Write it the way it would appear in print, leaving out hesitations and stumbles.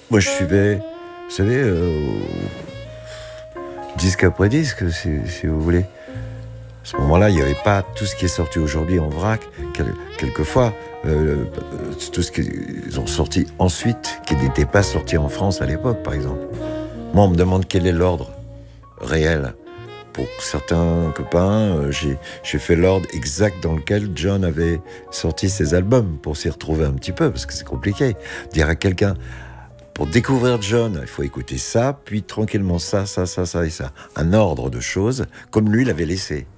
Moi, je suivais, vous savez, disque après disque, si vous voulez. À ce moment-là, il n'y avait pas tout ce qui est sorti aujourd'hui en vrac. Quelquefois, tout ce qu'ils ont sorti ensuite, qui n'était pas sorti en France à l'époque, par exemple. Moi, on me demande quel est l'ordre réel. Pour certains copains, j'ai fait l'ordre exact dans lequel John avait sorti ses albums, pour s'y retrouver un petit peu, parce que c'est compliqué. Dire à quelqu'un, pour découvrir John, il faut écouter ça, puis tranquillement ça et ça. Un ordre de choses, comme lui l'avait laissé.